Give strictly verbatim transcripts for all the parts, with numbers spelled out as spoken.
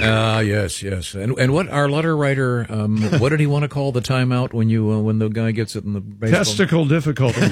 Ah, uh, yes, yes. And and what our letter writer, um, what did he want to call the timeout when you uh, when the guy gets it in the baseball? Testicle difficulties.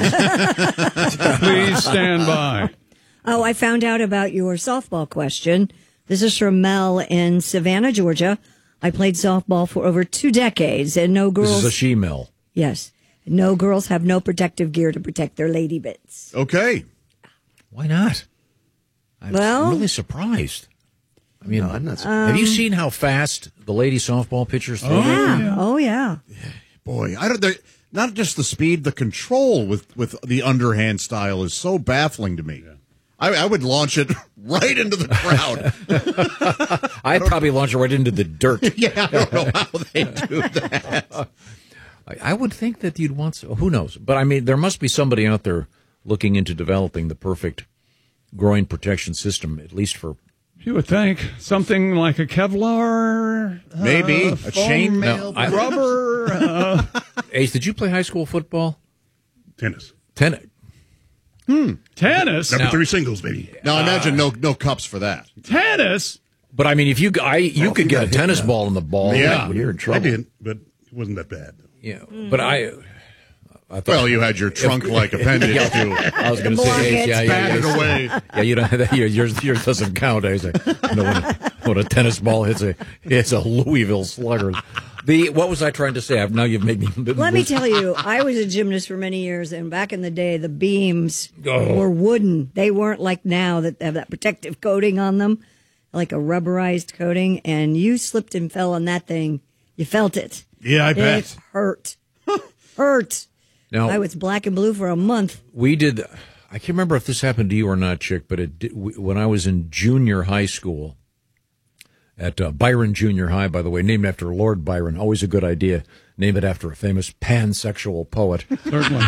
Please stand by. Oh, I found out about your softball question. This is from Mel in Savannah, Georgia. I played softball for over two decades, and no girls. This is a she, Mel. Yes, no girls have no protective gear to protect their lady bits. Okay, why not? I'm well, really surprised. I mean, no, I'm not surprised. Have you seen how fast the lady softball pitchers throw? Oh yeah. yeah, oh yeah. Boy, I don't. Not just the speed, the control with with the underhand style is so baffling to me. Yeah. I, I would launch it right into the crowd. I'd probably launch it right into the dirt. Yeah, I don't know how they do that. I, I would think that you'd want. Who knows? But I mean, there must be somebody out there looking into developing the perfect groin protection system, at least for. You would think something like a Kevlar, maybe uh, a chainmail, no, rubber. uh, Ace, did you play high school football? Tennis. Tennis. Hmm. Tennis. Number now, three singles, baby. Now imagine uh, no no cups for that. Tennis. But I mean, if you I you well, could you get a tennis that. ball in the ball, yeah, you're in trouble. I did, but it wasn't that bad. Yeah, mm-hmm. but I. I thought, well, you had your trunk-like appendage too. I was going to say, yeah, yeah, yeah, away. Yeah, you don't. Yours, yours doesn't count. I say, you know, when, a, when a tennis ball hits a hits a Louisville Slugger. The what was I trying to say? I've, now you've made me. Let me tell you, I was a gymnast for many years, and back in the day, the beams oh. were wooden. They weren't like now that have that protective coating on them, like a rubberized coating. And you slipped and fell on that thing. You felt it. Yeah, I it bet. It hurt. hurt. Now, I was black and blue for a month. We did. I can't remember if this happened to you or not, Chick, but it did, when I was in junior high school at uh, Byron Junior High, by the way, named after Lord Byron. Always a good idea. Name it after a famous pansexual poet. Certainly.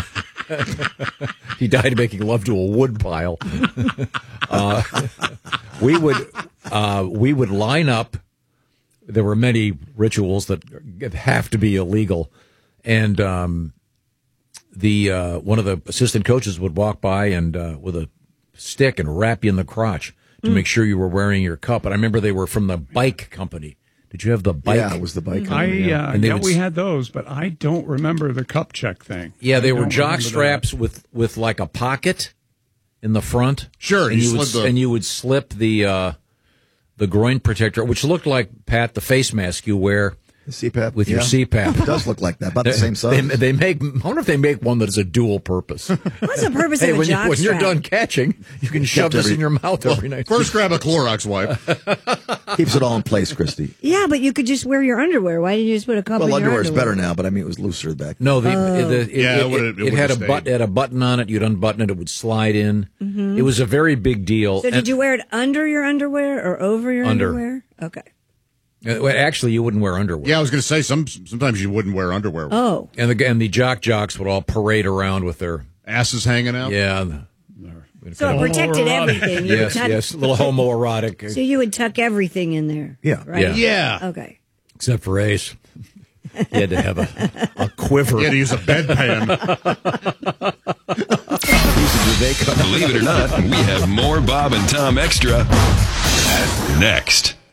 He died making love to a wood pile. uh, we would uh, we would line up. There were many rituals that have to be illegal, and. Um, The uh, one of the assistant coaches would walk by and uh, with a stick and rap you in the crotch to mm. make sure you were wearing your cup. And I remember they were from the bike company. Did you have the bike? Yeah, it was the bike company. I uh, and yeah, would, we had those, but I don't remember the cup check thing. Yeah, they I were jock straps that. with, with like a pocket in the front. Sure, and you, you would the... and you would slip the uh, the groin protector, which looked like, Pat, the face mask you wear. The C PAP? With yeah. your C PAP. It does look like that, about the same size. They, they make, I wonder if they make one that is a dual purpose. What's the purpose hey, of a when, you, jock when you're strap? done catching, you can shove this every, in your mouth well, every night. First grab a Clorox wipe. Keeps it all in place, Christy. Yeah, but you could just wear your underwear. Why didn't you just put a cup well, in your underwear is underwear? better now, but I mean, it was looser back. No, the, oh. the, it, yeah, it, it, it, it, it had a stayed. but, it had a button on it. You'd unbutton it; it would slide in. Mm-hmm. It was a very big deal. So, did and, you wear it under your underwear or over your under. underwear? Okay. Uh, well, actually, you wouldn't wear underwear. Yeah, I was going to say some. Sometimes you wouldn't wear underwear. Oh, and the and the jock jocks would all parade around with their asses hanging out. Yeah. The, so it protected everything. You yes, tuck, yes, a little homoerotic. So you would tuck everything in there. Yeah, right? yeah, yeah. Okay. Except for Ace, he had to have a, a quiver. He had to use a bedpan. Believe it or not, we have more Bob and Tom Extra next.